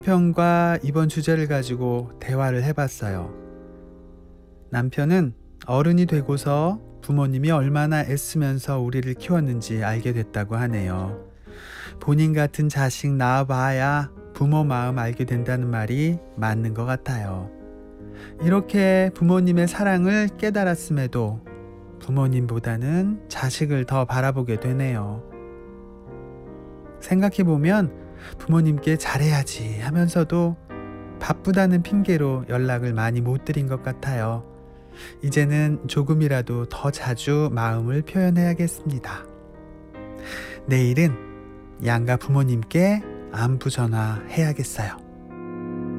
남편과 이번 주제를 가지고 대화를 해봤어요. 남편은 어른이 되고서 부모님이 얼마나 애쓰면서 우리를 키웠는지 알게 됐다고 하네요. 본인 같은 자식 낳아봐야 부모 마음 알게 된다는 말이 맞는 것 같아요. 이렇게 부모님의 사랑을 깨달았음에도 부모님보다는 자식을 더 바라보게 되네요. 생각해보면 부모님께 잘해야지 하면서도 바쁘다는 핑계로 연락을 많이 못 드린 것 같아요. 이제는 조금이라도 더 자주 마음을 표현해야겠습니다. 내일은 양가 부모님께 안부 전화 해야겠어요.